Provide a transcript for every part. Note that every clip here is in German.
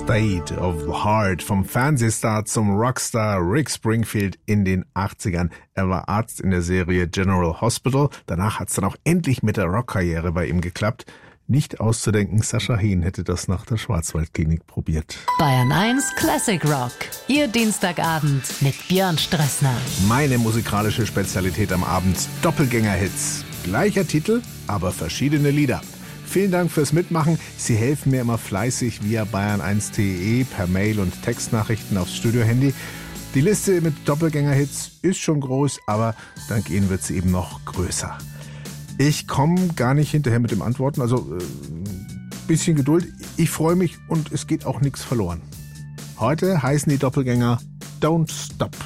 State of the Heart, vom Fernsehstar zum Rockstar Rick Springfield in den 80ern. Er war Arzt in der Serie General Hospital. Danach hat's dann auch endlich mit der Rockkarriere bei ihm geklappt. Nicht auszudenken, Sascha Hehn hätte das nach der Schwarzwaldklinik probiert. Bayern 1 Classic Rock. Ihr Dienstagabend mit Björn Strössner. Meine musikalische Spezialität am Abend: Doppelgänger-Hits. Gleicher Titel, aber verschiedene Lieder. Vielen Dank fürs Mitmachen. Sie helfen mir immer fleißig via bayern1.de per Mail und Textnachrichten aufs Studiohandy. Die Liste mit Doppelgänger-Hits ist schon groß, aber dank Ihnen wird sie eben noch größer. Ich komme gar nicht hinterher mit dem Antworten, also bisschen Geduld. Ich freue mich und es geht auch nichts verloren. Heute heißen die Doppelgänger Don't Stop.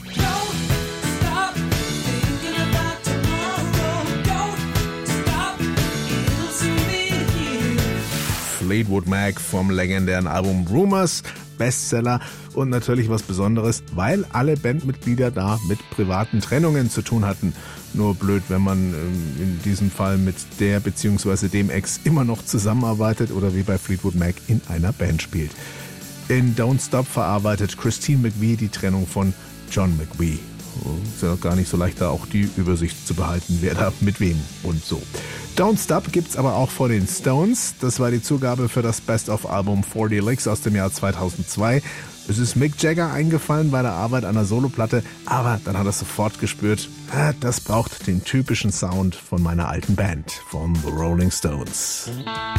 Fleetwood Mac vom legendären Album Rumours, Bestseller und natürlich was Besonderes, weil alle Bandmitglieder da mit privaten Trennungen zu tun hatten. Nur blöd, wenn man in diesem Fall mit der bzw. dem Ex immer noch zusammenarbeitet oder wie bei Fleetwood Mac in einer Band spielt. In Don't Stop verarbeitet Christine McVie die Trennung von John McVie. Ist ja gar nicht so leicht, da auch die Übersicht zu behalten, wer da mit wem und so. Don't Stop gibt's aber auch von den Stones. Das war die Zugabe für das Best-of-Album 40 Licks aus dem Jahr 2002. Es ist Mick Jagger eingefallen bei der Arbeit an der Soloplatte, aber dann hat er sofort gespürt, das braucht den typischen Sound von meiner alten Band, von The Rolling Stones.